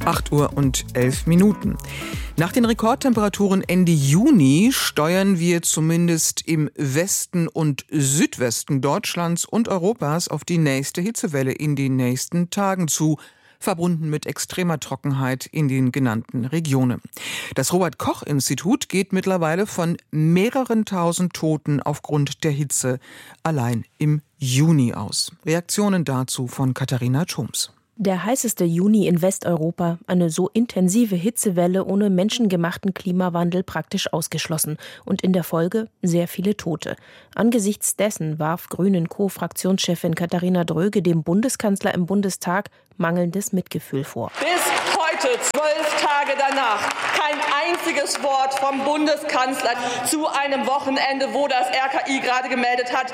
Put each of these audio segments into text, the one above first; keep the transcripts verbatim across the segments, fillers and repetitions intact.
acht Uhr und elf Minuten. Nach den Rekordtemperaturen Ende Juni steuern wir zumindest im Westen und Südwesten Deutschlands und Europas auf die nächste Hitzewelle in den nächsten Tagen zu, verbunden mit extremer Trockenheit in den genannten Regionen. Das Robert-Koch-Institut geht mittlerweile von mehreren tausend Toten aufgrund der Hitze allein im Juni aus. Reaktionen dazu von Katharina Thoms. Der heißeste Juni in Westeuropa, eine so intensive Hitzewelle ohne menschengemachten Klimawandel praktisch ausgeschlossen und in der Folge sehr viele Tote. Angesichts dessen warf Grünen-Co-Fraktionschefin Katharina Dröge dem Bundeskanzler im Bundestag mangelndes Mitgefühl vor. Bis heute, zwölf Tage danach, kein einziges Wort vom Bundeskanzler zu einem Wochenende, wo das R K I gerade gemeldet hat,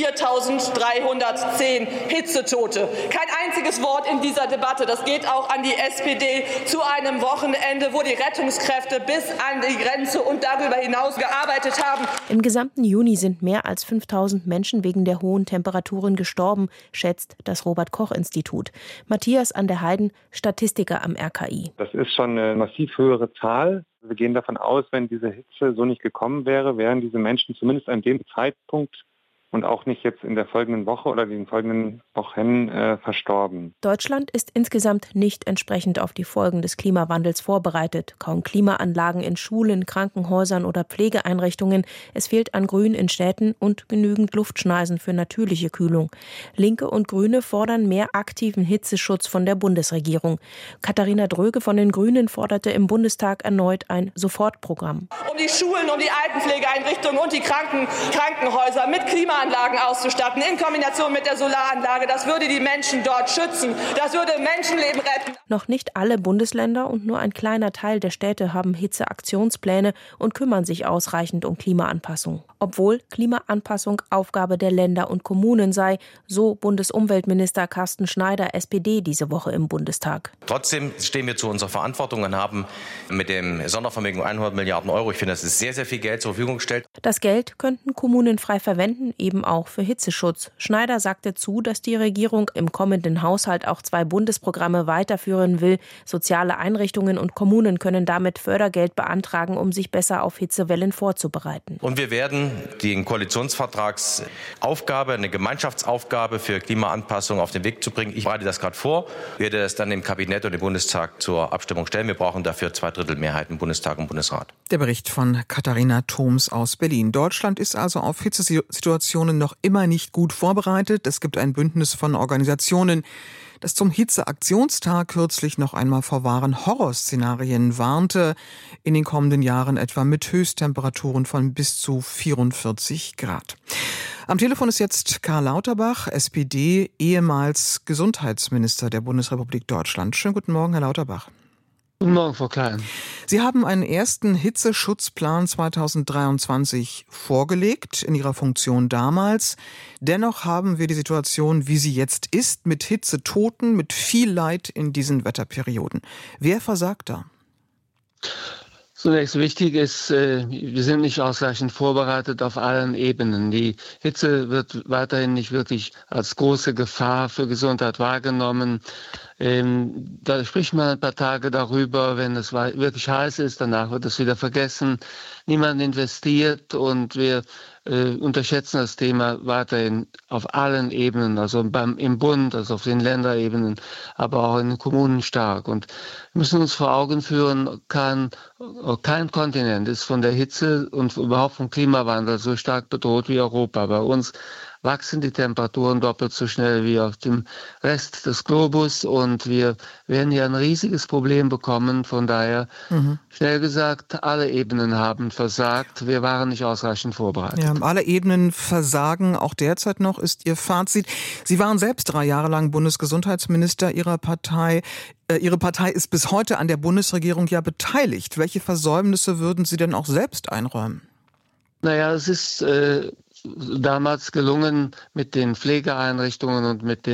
viertausenddreihundertzehn Hitzetote. Kein einziges Wort in dieser Debatte. Das geht auch an die S P D zu einem Wochenende, wo die Rettungskräfte bis an die Grenze und darüber hinaus gearbeitet haben. Im gesamten Juni sind mehr als fünftausend Menschen wegen der hohen Temperaturen gestorben, schätzt das Robert-Koch-Institut. Matthias an der Heiden, Statistiker am R K I. Das ist schon eine massiv höhere Zahl. Wir gehen davon aus, wenn diese Hitze so nicht gekommen wäre, wären diese Menschen zumindest an dem Zeitpunkt und auch nicht jetzt in der folgenden Woche oder den folgenden Wochen äh, verstorben. Deutschland ist insgesamt nicht entsprechend auf die Folgen des Klimawandels vorbereitet. Kaum Klimaanlagen in Schulen, Krankenhäusern oder Pflegeeinrichtungen. Es fehlt an Grün in Städten und genügend Luftschneisen für natürliche Kühlung. Linke und Grüne fordern mehr aktiven Hitzeschutz von der Bundesregierung. Katharina Dröge von den Grünen forderte im Bundestag erneut ein Sofortprogramm. Um die Schulen, um die Altenpflegeeinrichtungen und die Kranken, Krankenhäuser mit Klimaanlagen auszustatten, in Kombination mit der Solaranlage. Das würde die Menschen dort schützen. Das würde Menschenleben retten. Noch nicht alle Bundesländer und nur ein kleiner Teil der Städte haben Hitzeaktionspläne und kümmern sich ausreichend um Klimaanpassung. Obwohl Klimaanpassung Aufgabe der Länder und Kommunen sei, so Bundesumweltminister Carsten Schneider, S P D, diese Woche im Bundestag. Trotzdem stehen wir zu unserer Verantwortung und haben mit dem Sondervermögen hundert Milliarden Euro, ich finde, das ist sehr, sehr viel Geld zur Verfügung gestellt. Das Geld könnten Kommunen frei verwenden, eben auch für Hitzeschutz. Schneider sagte zu, dass die Regierung im kommenden Haushalt auch zwei Bundesprogramme weiterführen will. Soziale Einrichtungen und Kommunen können damit Fördergeld beantragen, um sich besser auf Hitzewellen vorzubereiten. Und wir werden den Koalitionsvertragsaufgabe, eine Gemeinschaftsaufgabe für Klimaanpassung auf den Weg zu bringen. Ich bereite das gerade vor, werde das dann im Kabinett und im Bundestag zur Abstimmung stellen. Wir brauchen dafür zwei Drittel Mehrheit im Bundestag und Bundesrat. Der Bericht von Katharina Thoms aus Berlin. Deutschland ist also auf Hitzesituationen noch immer nicht gut vorbereitet. Es gibt ein Bündnis von Organisationen, das zum Hitzeaktionstag kürzlich noch einmal vor wahren Horrorszenarien warnte, in den kommenden Jahren etwa mit Höchsttemperaturen von bis zu vierundvierzig Grad. Am Telefon ist jetzt Karl Lauterbach, S P D, ehemals Gesundheitsminister der Bundesrepublik Deutschland. Schönen guten Morgen, Herr Lauterbach. Guten Morgen, Frau Klein. Sie haben einen ersten Hitzeschutzplan zweitausenddreiundzwanzig vorgelegt, in Ihrer Funktion damals. Dennoch haben wir die Situation, wie sie jetzt ist, mit Hitzetoten, mit viel Leid in diesen Wetterperioden. Wer versagt da? Zunächst wichtig ist, wir sind nicht ausreichend vorbereitet auf allen Ebenen. Die Hitze wird weiterhin nicht wirklich als große Gefahr für Gesundheit wahrgenommen. Ähm, da spricht man ein paar Tage darüber, wenn es wirklich heiß ist, danach wird es wieder vergessen. Niemand investiert und wir äh, unterschätzen das Thema weiterhin auf allen Ebenen, also beim, im Bund, also auf den Länderebenen, aber auch in den Kommunen stark. Und wir müssen uns vor Augen führen, kein, kein Kontinent ist von der Hitze und überhaupt vom Klimawandel so stark bedroht wie Europa. Bei uns wachsen die Temperaturen doppelt so schnell wie auf dem Rest des Globus und wir werden hier ein riesiges Problem bekommen. Von daher, mhm. schnell gesagt, alle Ebenen haben versagt. Wir waren nicht ausreichend vorbereitet. Ja, alle Ebenen versagen, auch derzeit noch, ist Ihr Fazit. Sie waren selbst drei Jahre lang Bundesgesundheitsminister Ihrer Partei. Äh, Ihre Partei ist bis heute an der Bundesregierung ja beteiligt. Welche Versäumnisse würden Sie denn auch selbst einräumen? Naja, es ist äh, damals gelungen, mit den Pflegeeinrichtungen und mit den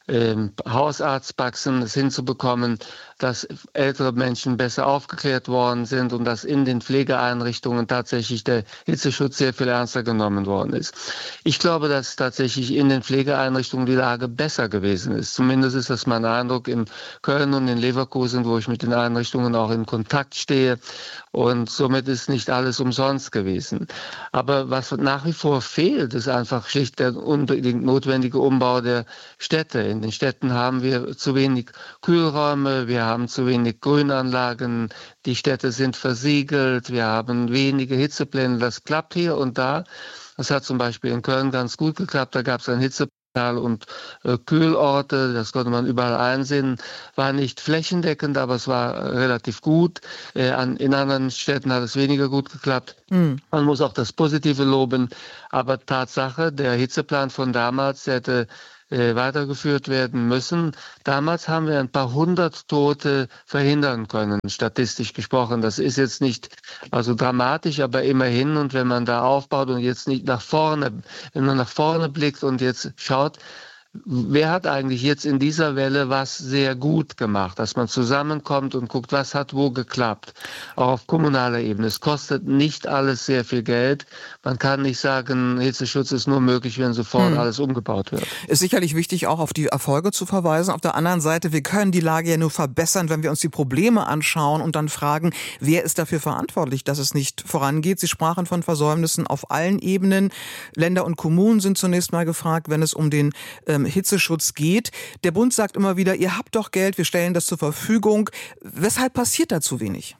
ähm, Hausarztpraxen es hinzubekommen, dass ältere Menschen besser aufgeklärt worden sind und dass in den Pflegeeinrichtungen tatsächlich der Hitzeschutz sehr viel ernster genommen worden ist. Ich glaube, dass tatsächlich in den Pflegeeinrichtungen die Lage besser gewesen ist. Zumindest ist das mein Eindruck in Köln und in Leverkusen, wo ich mit den Einrichtungen auch in Kontakt stehe. Und somit ist nicht alles umsonst gewesen. Aber was nach wie vor fehlt, ist einfach schlicht der unbedingt notwendige Umbau der Städte. In den Städten haben wir zu wenig Kühlräume, wir haben zu wenig Grünanlagen, die Städte sind versiegelt, wir haben wenige Hitzepläne. Das klappt hier und da. Das hat zum Beispiel in Köln ganz gut geklappt. Da gab es ein Hitzeplan und äh, Kühlorte, das konnte man überall einsehen, war nicht flächendeckend, aber es war relativ gut. Äh, an, in anderen Städten hat es weniger gut geklappt. Mhm. Man muss auch das Positive loben, aber Tatsache, der Hitzeplan von damals, der hätte äh, weitergeführt werden müssen. Damals haben wir ein paar hundert Tote verhindern können, statistisch gesprochen. Das ist jetzt nicht also dramatisch, aber immerhin. Und wenn man da aufbaut und jetzt nicht nach vorne, wenn man nach vorne blickt und jetzt schaut, wer hat eigentlich jetzt in dieser Welle was sehr gut gemacht, dass man zusammenkommt und guckt, was hat wo geklappt, auch auf kommunaler Ebene. Es kostet nicht alles sehr viel Geld. Man kann nicht sagen, Hitzeschutz ist nur möglich, wenn sofort hm. alles umgebaut wird. Ist sicherlich wichtig, auch auf die Erfolge zu verweisen. Auf der anderen Seite, wir können die Lage ja nur verbessern, wenn wir uns die Probleme anschauen und dann fragen, wer ist dafür verantwortlich, dass es nicht vorangeht. Sie sprachen von Versäumnissen auf allen Ebenen. Länder und Kommunen sind zunächst mal gefragt, wenn es um den ähm, Hitzeschutz geht. Der Bund sagt immer wieder, ihr habt doch Geld, wir stellen das zur Verfügung. Weshalb passiert da zu wenig?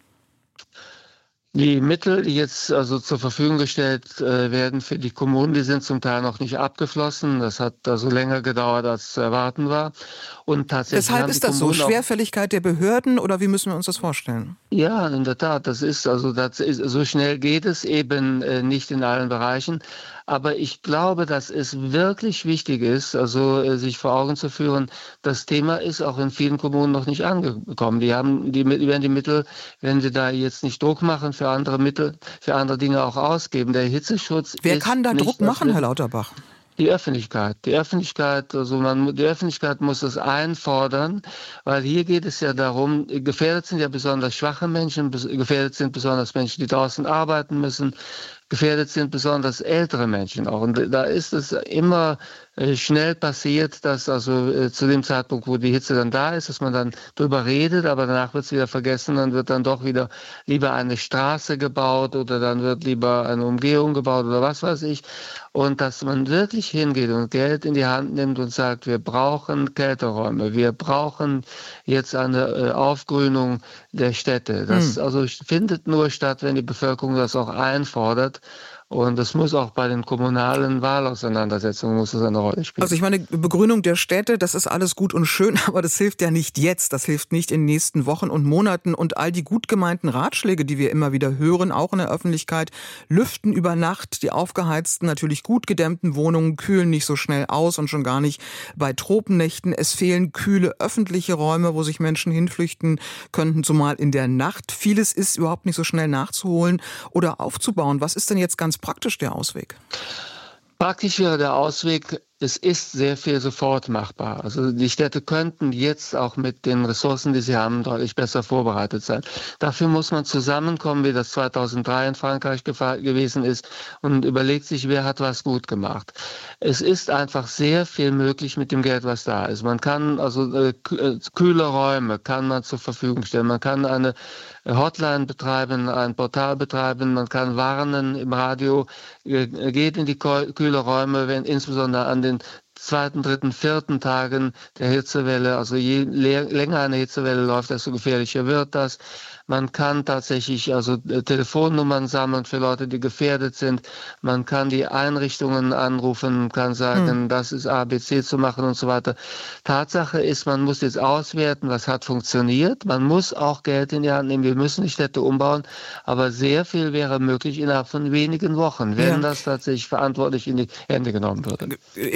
Die Mittel, die jetzt also zur Verfügung gestellt äh, werden für die Kommunen, die sind zum Teil noch nicht abgeflossen. Das hat also länger gedauert, als zu erwarten war. Und tatsächlich Weshalb ist das so? Schwerfälligkeit der Behörden oder wie müssen wir uns das vorstellen? Ja, in der Tat. Das ist also das ist, so schnell geht es eben äh, nicht in allen Bereichen. Aber ich glaube, dass es wirklich wichtig ist, also äh, sich vor Augen zu führen, das Thema ist auch in vielen Kommunen noch nicht angekommen. Die haben die werden die Mittel, wenn sie da jetzt nicht Druck machen, für andere Mittel, für andere Dinge auch ausgeben. Der Hitzeschutz. Wer ist kann da nicht, Druck machen, Herr Lauterbach? Die Öffentlichkeit. Die Öffentlichkeit, also man, die Öffentlichkeit muss das einfordern, weil hier geht es ja darum, gefährdet sind ja besonders schwache Menschen, gefährdet sind besonders Menschen, die draußen arbeiten müssen, gefährdet sind besonders ältere Menschen auch. Und da ist es immer äh, schnell passiert, dass also äh, zu dem Zeitpunkt, wo die Hitze dann da ist, dass man dann drüber redet, aber danach wird es wieder vergessen, dann wird dann doch wieder lieber eine Straße gebaut oder dann wird lieber eine Umgehung gebaut oder was weiß ich. Und dass man wirklich hingeht und Geld in die Hand nimmt und sagt, wir brauchen Kälteräume, wir brauchen jetzt eine äh, Aufgrünung der Städte. Das hm. also findet nur statt, wenn die Bevölkerung das auch einfordert. Und das muss auch bei den kommunalen Wahlauseinandersetzungen muss das eine Rolle spielen. Also ich meine, Begrünung der Städte, das ist alles gut und schön, aber das hilft ja nicht jetzt. Das hilft nicht in den nächsten Wochen und Monaten. Und all die gut gemeinten Ratschläge, die wir immer wieder hören, auch in der Öffentlichkeit, lüften über Nacht. Die aufgeheizten, natürlich gut gedämmten Wohnungen kühlen nicht so schnell aus und schon gar nicht bei Tropennächten. Es fehlen kühle öffentliche Räume, wo sich Menschen hinflüchten könnten, zumal in der Nacht. Vieles ist überhaupt nicht so schnell nachzuholen oder aufzubauen. Was ist denn jetzt ganz praktisch der Ausweg? Praktisch wäre der Ausweg, es ist sehr viel sofort machbar. Also die Städte könnten jetzt auch mit den Ressourcen, die sie haben, deutlich besser vorbereitet sein. Dafür muss man zusammenkommen, wie das zweitausenddrei in Frankreich gewesen ist und überlegt sich, wer hat was gut gemacht. Es ist einfach sehr viel möglich mit dem Geld, was da ist. Man kann also äh, kühle Räume kann man zur Verfügung stellen. Man kann eine Hotline betreiben, ein Portal betreiben. Man kann warnen im Radio, äh, geht in die kühle Räume, wenn insbesondere an den zweiten, dritten, vierten Tagen der Hitzewelle, also je länger eine Hitzewelle läuft, desto gefährlicher wird das. Man kann tatsächlich also Telefonnummern sammeln für Leute, die gefährdet sind. Man kann die Einrichtungen anrufen, kann sagen, hm. das ist A B C zu machen und so weiter. Tatsache ist, man muss jetzt auswerten, was hat funktioniert. Man muss auch Geld in die Hand nehmen. Wir müssen die Städte umbauen. Aber sehr viel wäre möglich innerhalb von wenigen Wochen, wenn ja. das tatsächlich verantwortlich in die Hände genommen würde. In kühle Räume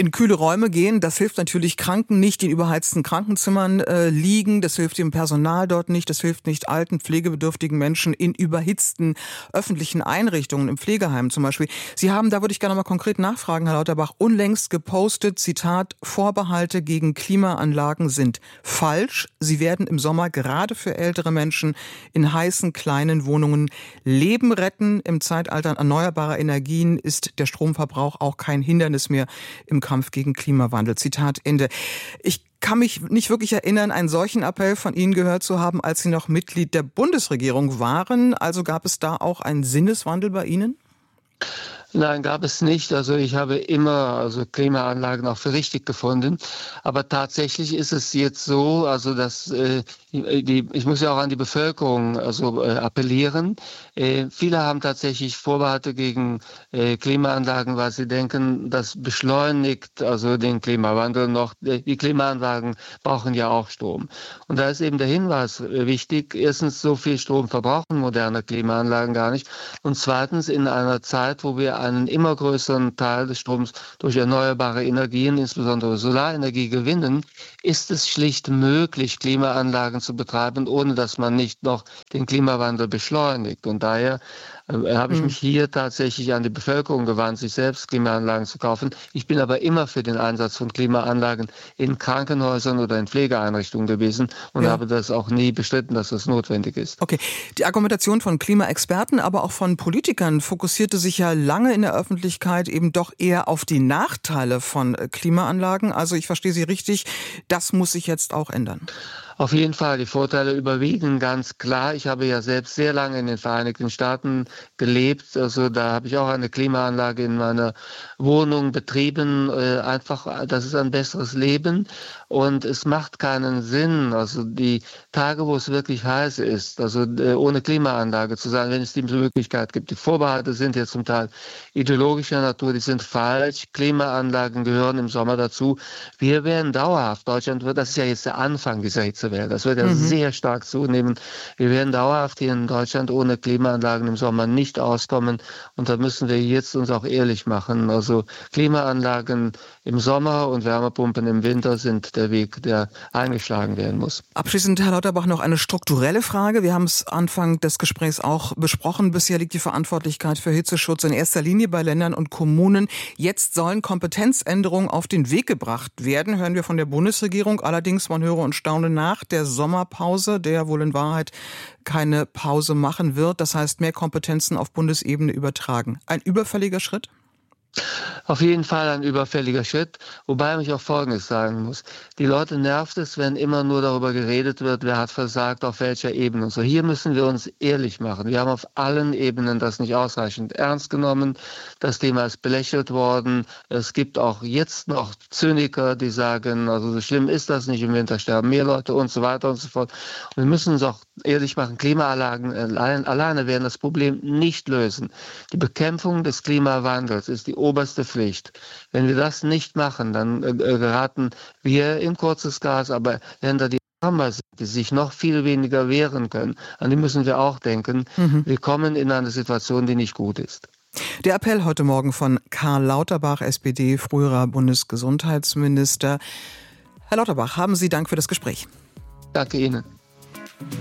Räume gehen. Das hilft natürlich Kranken nicht, die in überheizten Krankenzimmern äh, liegen. Das hilft dem Personal dort nicht. Das hilft nicht alten, pflegebedürftigen Menschen in überhitzten öffentlichen Einrichtungen, im Pflegeheim zum Beispiel. Sie haben, da würde ich gerne mal konkret nachfragen, Herr Lauterbach, unlängst gepostet, Zitat, Vorbehalte gegen Klimaanlagen sind falsch. Sie werden im Sommer gerade für ältere Menschen in heißen, kleinen Wohnungen Leben retten. Im Zeitalter erneuerbarer Energien ist der Stromverbrauch auch kein Hindernis mehr im Kampf gegen Klimawandel. Zitat Ende. Ich kann mich nicht wirklich erinnern, einen solchen Appell von Ihnen gehört zu haben, als Sie noch Mitglied der Bundesregierung waren. Also gab es da auch einen Sinneswandel bei Ihnen? Nein, gab es nicht. Also ich habe immer also Klimaanlagen auch für richtig gefunden. Aber tatsächlich ist es jetzt so, also dass äh, die, ich muss ja auch an die Bevölkerung also äh, appellieren. Äh, viele haben tatsächlich Vorbehalte gegen äh, Klimaanlagen, weil sie denken, das beschleunigt also den Klimawandel noch. Die Klimaanlagen brauchen ja auch Strom. Und da ist eben der Hinweis wichtig. Erstens, so viel Strom verbrauchen moderne Klimaanlagen gar nicht. Und zweitens, in einer Zeit, wo wir einen immer größeren Teil des Stroms durch erneuerbare Energien, insbesondere Solarenergie, gewinnen, ist es schlicht möglich, Klimaanlagen zu betreiben, ohne dass man nicht noch den Klimawandel beschleunigt. Und daher äh, habe ich mich hier tatsächlich an die Bevölkerung gewandt, sich selbst Klimaanlagen zu kaufen. Ich bin aber immer für den Einsatz von Klimaanlagen in Krankenhäusern oder in Pflegeeinrichtungen gewesen und ja. habe das auch nie bestritten, dass das notwendig ist. Okay, die Argumentation von Klimaexperten, aber auch von Politikern fokussierte sich ja lange in der Öffentlichkeit eben doch eher auf die Nachteile von Klimaanlagen. Also ich verstehe Sie richtig, das muss sich jetzt auch ändern. Auf jeden Fall, die Vorteile überwiegen ganz klar. Ich habe ja selbst sehr lange in den Vereinigten Staaten gelebt. Also da habe ich auch eine Klimaanlage in meiner Wohnung betrieben. Äh, einfach, das ist ein besseres Leben. Und es macht keinen Sinn, also die Tage, wo es wirklich heiß ist, also äh, ohne Klimaanlage zu sein, wenn es die Möglichkeit gibt. Die Vorbehalte sind ja zum Teil ideologischer Natur, die sind falsch. Klimaanlagen gehören im Sommer dazu. Wir werden dauerhaft, Deutschland wird, das ist ja jetzt der Anfang dieser Hitzewelle, das wird ja mhm. sehr stark zunehmen. Wir werden dauerhaft hier in Deutschland ohne Klimaanlagen im Sommer nicht auskommen. Und da müssen wir jetzt uns auch ehrlich machen. Also Klimaanlagen im Sommer und Wärmepumpen im Winter sind der Weg, der eingeschlagen werden muss. Abschließend, Herr Lauterbach, noch eine strukturelle Frage. Wir haben es Anfang des Gesprächs auch besprochen. Bisher liegt die Verantwortlichkeit für Hitzeschutz in erster Linie bei Ländern und Kommunen. Jetzt sollen Kompetenzänderungen auf den Weg gebracht werden, hören wir von der Bundesregierung. Allerdings, man höre und staune, nach der Sommerpause, der wohl in Wahrheit keine Pause machen wird. Das heißt, mehr Kompetenzen auf Bundesebene übertragen. Ein überfälliger Schritt? Auf jeden Fall ein überfälliger Schritt, wobei ich auch Folgendes sagen muss. Die Leute nervt es, wenn immer nur darüber geredet wird, wer hat versagt, auf welcher Ebene und so. Hier müssen wir uns ehrlich machen. Wir haben auf allen Ebenen das nicht ausreichend ernst genommen. Das Thema ist belächelt worden. Es gibt auch jetzt noch Zyniker, die sagen, also so schlimm ist das nicht, im Winter sterben mehr Leute und so weiter und so fort. Und wir müssen uns auch ehrlich machen, Klimaanlagen allein, alleine werden das Problem nicht lösen. Die Bekämpfung des Klimawandels ist die oberste Pflicht. Wenn wir das nicht machen, dann äh, geraten wir in kurzes Gas, aber Länder, die ärmer sind, die sich noch viel weniger wehren können, an die müssen wir auch denken. Mhm. Wir kommen in eine Situation, die nicht gut ist. Der Appell heute Morgen von Karl Lauterbach, S P D, früherer Bundesgesundheitsminister. Herr Lauterbach, haben Sie Dank für das Gespräch. Danke Ihnen.